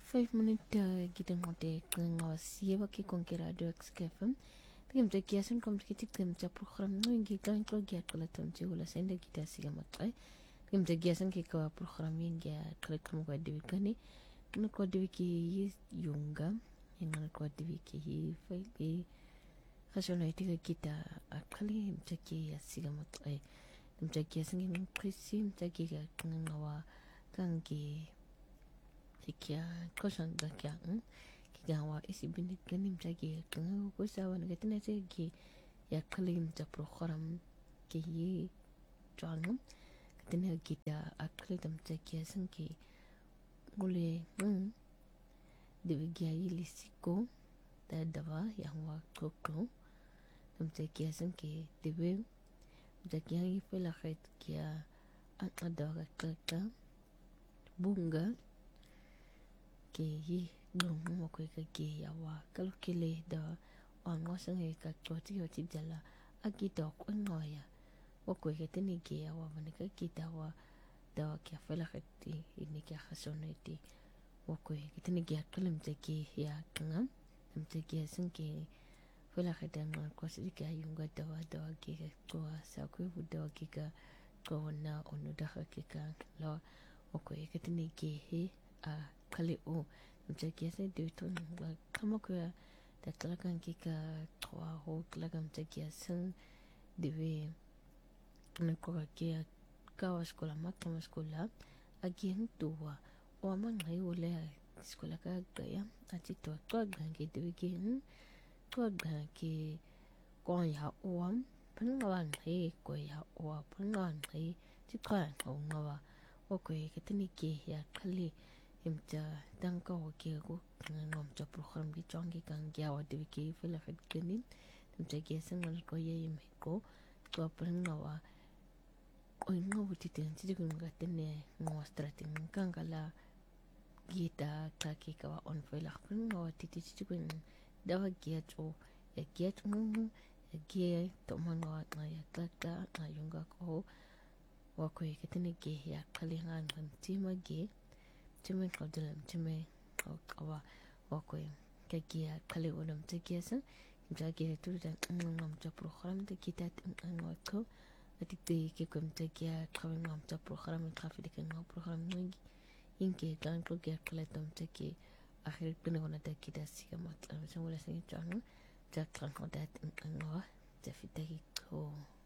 5 minute kita ngote ngawasia waki konki radio XKFM. Tigam te kiasun kom tikitik tigam te program no ingi kain klo giat kala tonti wala senda kita siga matrai. Tigam te kiasun ki kawa program ingi kala kamu kwa diwikani. Kena kwa diwiki yunga. Yang kwa diwiki faili. Kasona itiga kita akali mtaki siga matrai. Mtaki asangi mkrisi mtaki ka ngawa kangi kia kosan da kia kia wa isi binit kanim tagi kanga ko sawa na katana se ki ya kalim ta program ki yi janum katana kita akli tam ta kia san ki gule de bigia yi lisiko da dawa yang wa koko tam ta kia san ki de be ta kia yi pela khait kia ada ka bunga ke yi dong mo ko ka ke ya wa kalo kile da on wa sang e ka to ti jala aki to ko no ya o ko ke tini ke ya wa ne ka ki ta wa da ke fa la khati ni ke khasone ti o ko ke tini ke kalim te ke ya ngam am te ke sang ke fa la khata ma ko si ke yunga da wa ke ko sa ko bu da ke ka ko na onu da ke ka lo o ko ke tini ke he a kali o mtaki ase duton la kama kwa da talakan kika kwa ho talakan mtaki ase dewe mekora kia kawa sekolah makama sekolah agi tua o amang hai ole sekolah ka gaya ati tua gangi dewe ki tua gangi kwa ya oam pengawan hai kwa ya oa pengawan hai tikwa ngawa okoi ketini ki ya kali imta tangka waki aku ngom cha program ki chongi kang ya wa de ki fela khat kenin imta ki sangal ko ye ko to prengawa o ngo ti ten ti kun ga tene ngo strating kang kala gita ka ki ka on fela prengawa ti kun dawa ki to e ki to ki to manwa na ya ka na yunga ko wakoi ketini ki ya kali ngan tima ki Cuma kau dalam cuma kau kawa wakoi kagia kali ulam terkiasa kita kira tu dan ngam cap program tu kita ngam kau adik tu kita terkia kau ngam cap program kafe dekat ngam program ni ingke kan kau kira kali tu terki akhir kena kena tak kita siapa macam mana sini jangan jangan kau dat ngam tapi tak kau